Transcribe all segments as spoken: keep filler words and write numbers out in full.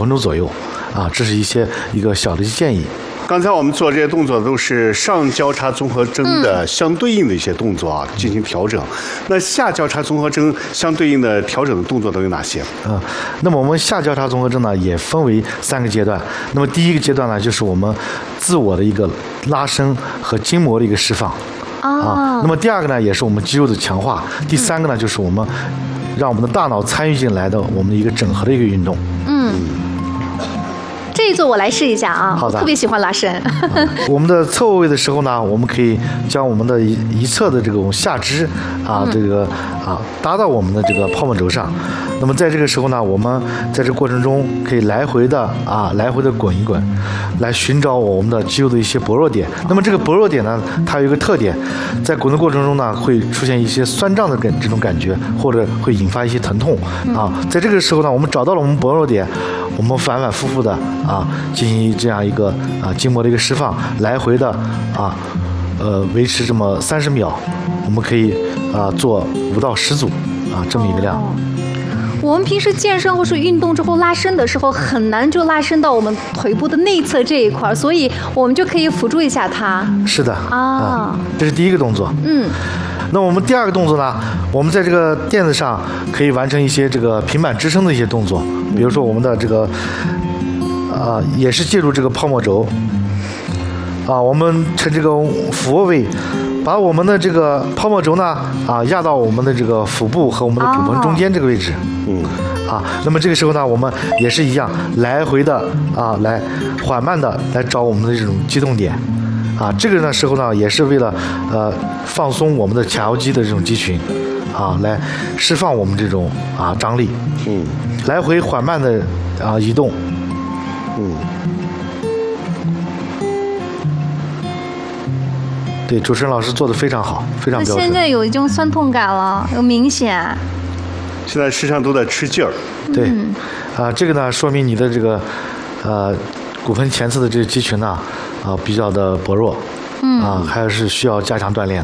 分钟左右，啊，这是一些一个小的建议。 刚才我们做这些动作都是上交叉综合征的相对应的一些动作啊，进行调整。那下交叉综合征相对应的调整的动作都有哪些？ 嗯，那么我们下交叉综合征呢，也分为三个阶段。那么第一个阶段呢，就是我们自我的一个拉伸和筋膜的一个释放。啊，那么第二个呢，也是我们肌肉的强化。第三个呢，就是我们让我们的大脑参与进来的我们的一个整合的一个运动。 嗯。这一组我来试一下啊， 好的， 特别喜欢拉伸。 嗯、我们的侧卧位的时候呢，我们可以将我们的一一侧的这种下肢啊，这个啊搭到我们的这个泡沫轴上。那么在这个时候呢，我们在这个过程中可以来回的啊来回的滚一滚，来寻找我们的肌肉的一些薄弱点。那么这个薄弱点呢，它有一个特点，在滚的过程中呢，会出现一些酸胀的感这种感觉，或者会引发一些疼痛啊。在这个时候呢，我们找到了我们薄弱点，我们反反复复的啊进行这样一个啊筋膜的一个释放，来回的啊呃维持这么三十秒，我们可以啊做五到十组啊这么一个量。 我们平时健身或是运动之后拉伸的时候，很难就拉伸到我们腿部的内侧这一块，所以我们就可以辅助一下它。 是的啊、 啊，这是第一个动作。 嗯。 那我们第二个动作呢？我们在这个垫子上可以完成一些这个平板支撑的一些动作，比如说我们的这个啊、呃，也是借助这个泡沫轴啊，我们趁这个俯卧位，把我们的这个泡沫轴呢啊压到我们的这个腹部和我们的骨盆中间这个位置。嗯。啊，那么这个时候呢，我们也是一样，来回的啊，来缓慢的来找我们的这种激动点。啊，这个呢时候呢，也是为了呃放松我们的髂腰肌的这种肌群，啊，来释放我们这种啊张力，嗯，来回缓慢的啊移动，嗯，对，主持人老师做的非常好，非常标准。 现在有一种酸痛感了，有明显。 现在身上都在吃劲儿， 对， 嗯、 啊，这个呢说明你的这个呃骨盆前侧的这个肌群呢。啊，比较的薄弱，嗯，啊，还是需要加强锻炼的。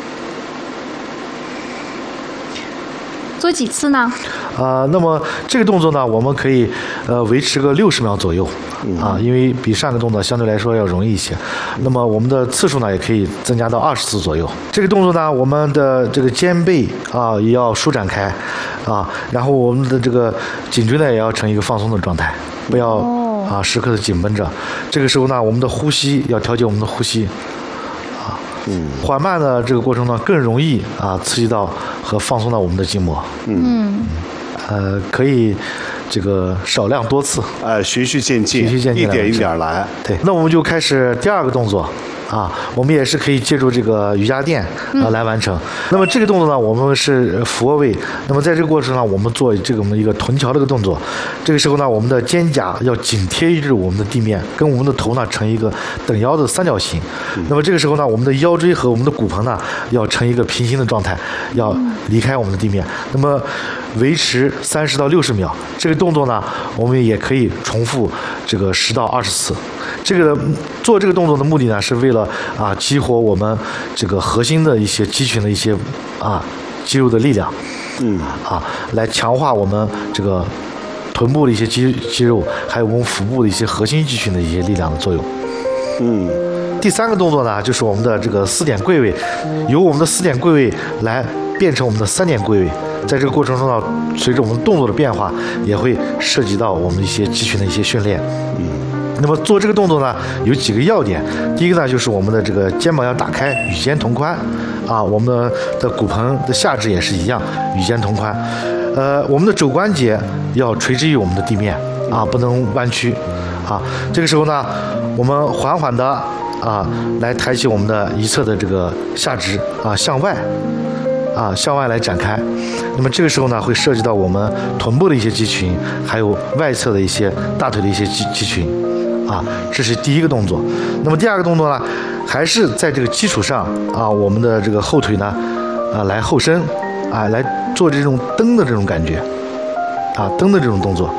做几次呢？ 啊，那么这个动作呢，我们可以呃维持个六十秒左右，啊，因为比上个动作相对来说要容易一些。那么我们的次数呢，也可以增加到二十次左右。这个动作呢，我们的这个肩背啊也要舒展开，啊，然后我们的这个颈椎呢也要呈一个放松的状态，不要。哦啊，时刻的紧绷着。这个时候呢，我们的呼吸要调节我们的呼吸，啊，嗯，缓慢的这个过程呢，更容易啊刺激到和放松到我们的筋膜。嗯，呃，可以这个少量多次， 呃，循序渐进， 循序渐进， 一点一点来。 对，那我们就开始第二个动作。啊，我们也是可以借助这个瑜伽垫啊来完成。嗯、那么这个动作呢，我们是俯卧位。那么在这个过程呢，我们做这个我们一个臀桥这个动作。这个时候呢，我们的肩胛要紧贴于我们的地面，跟我们的头呢成一个等腰的三角形。嗯、那么这个时候呢，我们的腰椎和我们的骨盆呢要成一个平行的状态，要离开我们的地面。那么维持三十到六十秒。这个动作呢，我们也可以重复这个十到二十次。这个做这个动作的目的呢，是为了啊激活我们这个核心的一些肌群的一些啊肌肉的力量，嗯啊，来强化我们这个臀部的一些肌肌肉，还有我们腹部的一些核心肌群的一些力量的作用。嗯，第三个动作呢，就是我们的这个四点跪位，由我们的四点跪位来变成我们的三点跪位。在这个过程中呢，随着我们动作的变化，也会涉及到我们一些肌群的一些训练。嗯。那么做这个动作呢，有几个要点。第一个呢，就是我们的这个肩膀要打开，与肩同宽，啊，我们的的骨盆的下肢也是一样，与肩同宽。呃，我们的肘关节要垂直于我们的地面，啊，不能弯曲，啊。这个时候呢，我们缓缓的啊，来抬起我们的一侧的这个下肢啊，向外，啊，向外来展开。那么这个时候呢，会涉及到我们臀部的一些肌群，还有外侧的一些大腿的一些肌肌群。啊，这是第一个动作。那么第二个动作呢，还是在这个基础上啊，我们的这个后腿呢，啊，来后伸，啊，来做这种蹬的这种感觉，啊，蹬的这种动作。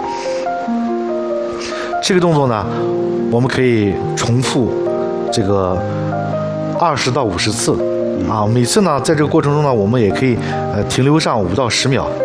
这个动作呢，我们可以重复这个二十到五十次，啊，每次呢，在这个过程中呢，我们也可以呃停留上五到十秒，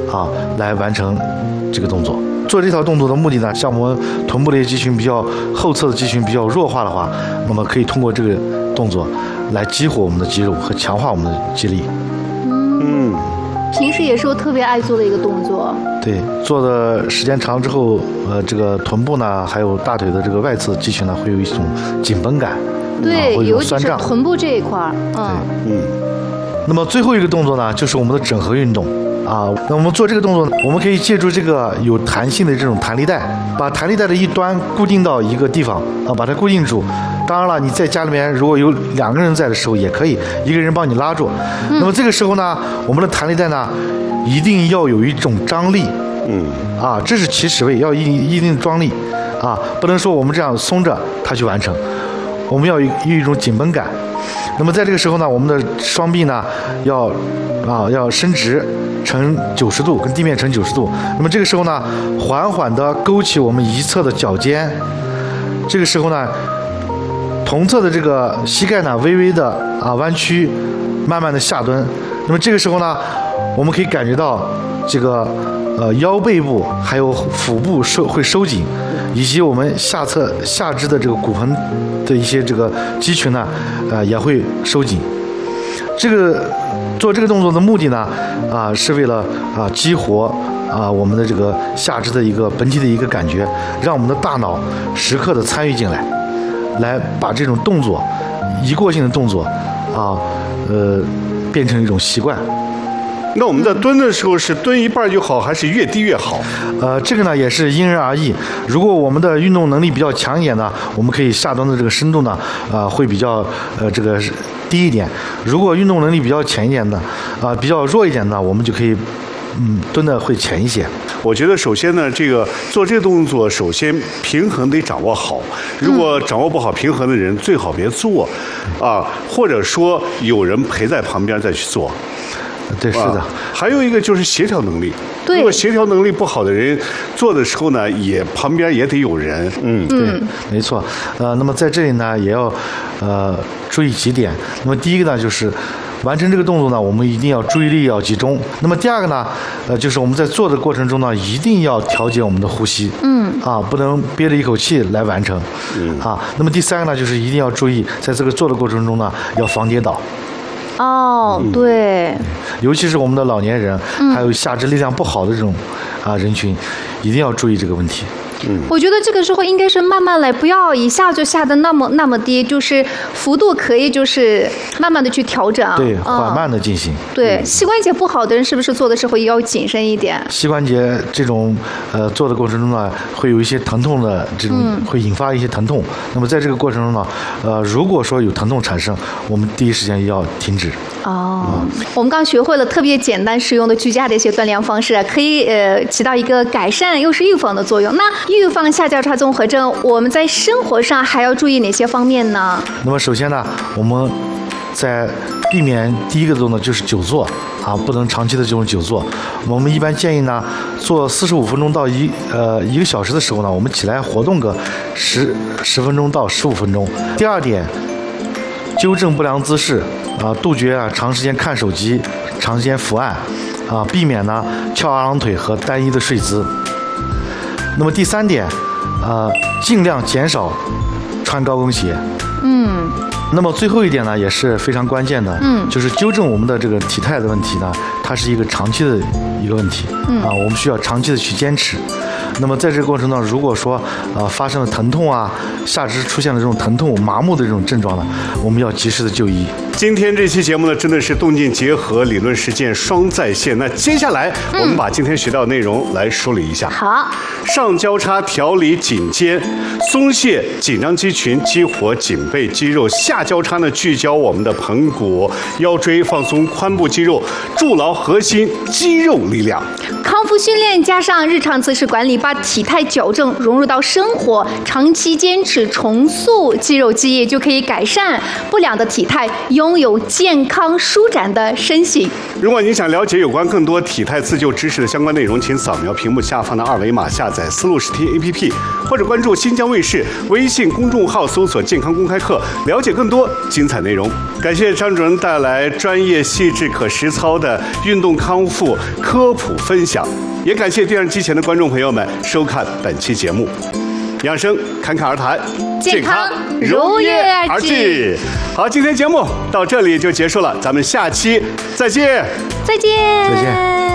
啊来完成这个动作。做这套动作的目的呢，像我们臀部的一些肌群比较后侧的肌群比较弱化的话，那么可以通过这个动作来激活我们的肌肉和强化我们的肌力。 嗯， 平时也是我特别爱做的一个动作。 对，做的时间长之后，呃，这个臀部呢，还有大腿的这个外侧肌群呢，会有一种紧绷感， 对， 啊、会有尤其是酸胀。 臀部这一块儿，嗯。 嗯。 那么最后一个动作呢，就是我们的整合运动。啊，那我们做这个动作，我们可以借助这个有弹性的这种弹力带，把弹力带的一端固定到一个地方啊，把它固定住。当然了，你在家里面如果有两个人在的时候也可以，一个人帮你拉住。嗯、那么这个时候呢，我们的弹力带呢，一定要有一种张力。 嗯。啊， 这是起始位，要一一定的张力，啊，不能说我们这样松着它去完成，我们要有有一种紧绷感。那么在这个时候呢，我们的双臂呢要啊要伸直。呈九十度，跟地面呈九十度。那么这个时候呢，缓缓地勾起我们一侧的脚尖。这个时候呢，同侧的这个膝盖呢，微微的啊弯曲，慢慢的下蹲。那么这个时候呢，我们可以感觉到这个呃腰背部还有腹部收会收紧，以及我们下侧下肢的这个骨盆的一些这个肌群呢，呃也会收紧。这个做这个动作的目的呢，啊，是为了啊激活啊我们的这个下肢的一个本体的一个感觉，让我们的大脑时刻的参与进来，来把这种动作一过性的动作啊，呃，变成一种习惯。 那我们在蹲的时候是蹲一半就好，还是越低越好？ 呃，这个呢也是因人而异。如果我们的运动能力比较强一点呢，我们可以下蹲的这个深度呢，啊、呃，会比较呃这个低一点。如果运动能力比较浅一点的，啊、呃，比较弱一点呢，我们就可以嗯蹲的会浅一些。 我觉得首先呢，这个做这个动作，首先平衡得掌握好。如果掌握不好平衡的人，最好别做，啊，或者说有人陪在旁边再去做。 对，是的、啊。 还有一个就是协调能力。 对。 如果协调能力不好的人做的时候呢，也旁边也得有人。嗯， 对，没错。呃，那么在这里呢，也要呃注意几点。那么第一个呢，就是完成这个动作呢，我们一定要注意力要集中。那么第二个呢，呃，就是我们在做的过程中呢，一定要调节我们的呼吸。嗯。啊，不能憋着一口气来完成。嗯。啊，那么第三个呢，就是一定要注意，在这个做的过程中呢，要防跌倒。 哦，对， 尤其是我们的老年人，还有下肢力量不好的这种啊人群，一定要注意这个问题。 嗯，我觉得这个时候应该是慢慢来，不要一下就下得那么那么低，就是幅度可以就是慢慢的去调整， 对，缓慢的进行。 嗯、对，膝关节不好的人是不是做的时候也要谨慎一点？ 膝关节这种呃做的过程中呢，会有一些疼痛的这种，嗯、会引发一些疼痛。那么在这个过程中呢，呃，如果说有疼痛产生，我们第一时间要停止。 哦，嗯、我们刚学会了特别简单实用的居家的一些锻炼方式，可以呃起到一个改善又是预防的作用。那预防下交叉综合征，我们在生活上还要注意哪些方面呢？ 那么首先呢，我们在避免第一个动作就是久坐啊，不能长期的这种久坐。我们一般建议呢，做四十五分钟到一呃一个小时的时候呢，我们起来活动个十十分钟到十五分钟。第二点，纠正不良姿势啊，杜绝啊长时间看手机、长时间伏案啊，避免呢翘二郎腿和单一的睡姿。那么第三点，呃，尽量减少穿高跟鞋。嗯。那么最后一点呢，也是非常关键的，嗯，就是纠正我们的这个体态的问题呢，它是一个长期的一个问题，嗯啊，我们需要长期的去坚持。那么在这个过程中，如果说啊发生了疼痛啊，下肢出现了这种疼痛、麻木的这种症状呢，我们要及时的就医。 今天这期节目呢，真的是动静结合，理论实践双在线。那接下来我们把今天学到的内容来梳理一下。 好， 上交叉调理颈肩，松懈紧张肌群，激活颈背肌肉；下交叉呢，聚焦我们的盆骨、腰椎，放松髋部肌肉，筑牢核心肌肉力量。 康复训练加上日常姿势管理，把体态矫正融入到生活，长期坚持重塑肌肉记忆，就可以改善不良的体态，永拥有健康舒展的身形。 如果您想了解有关更多体态自救知识的相关内容，请扫描屏幕下方的二维码，下载思路实听 A P P， 或者关注新疆卫视微信公众号，搜索健康公开课，了解更多精彩内容。感谢张主任带来专业、细致、可实操的运动康复科普分享，也感谢电视机前的观众朋友们收看本期节目。养生侃侃而谈， 健康如约而至。 好，今天节目到这里就结束了，咱们下期再见。 再见。 再见。